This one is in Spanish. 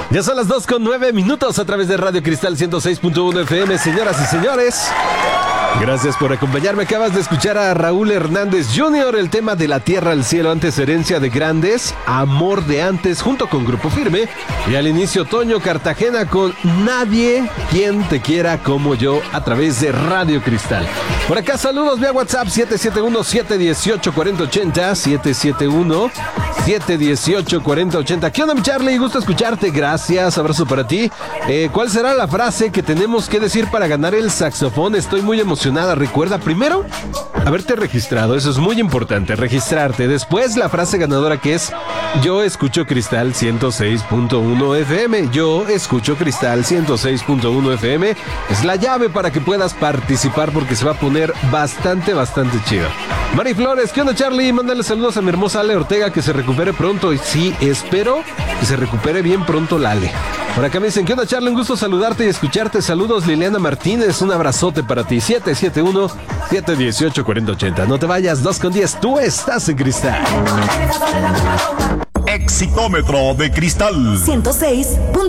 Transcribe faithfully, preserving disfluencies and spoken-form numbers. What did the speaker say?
Ya son las dos con nueve minutos a través de Radio Cristal ciento seis punto uno F M, señoras y señores. Gracias por acompañarme. Acabas de escuchar a Raúl Hernández junior, el tema de La Tierra al Cielo, antes Herencia de Grandes, Amor de Antes, junto con Grupo Firme. Y al inicio, Toño Cartagena con Nadie quien te quiera como yo, a través de Radio Cristal. Por acá, saludos vía WhatsApp, siete siete uno, siete uno ocho, cuatro cero ocho cero, siete siete uno, siete uno ocho, cuatro cero ocho cero. ¿Qué onda, mi Charlie? Gusto escucharte, gracias, abrazo para ti. Eh, ¿Cuál será la frase que tenemos que decir para ganar el saxofón? Estoy muy emocionada. Recuerda primero haberte registrado, eso es muy importante, registrarte. Después la frase ganadora, que es: yo escucho Cristal ciento seis punto uno F M. Yo escucho Cristal ciento seis punto uno F M. Es la llave para que puedas participar, porque se va a poner bastante, bastante chido. Mari Flores, ¿qué onda, Charlie? Mándale saludos a mi hermosa Ale Ortega, que se recupere pronto. Y sí, espero que se recupere bien pronto la Ale. Por acá me dicen: ¿qué onda, Charlie? Un gusto saludarte y escucharte. Saludos, Liliana Martínez. Un abrazote para ti. siete siete uno, siete uno ocho, cuatro cero ocho cero. No te vayas, dos con diez. Tú estás en Cristal. Exitómetro de Cristal ciento seis punto uno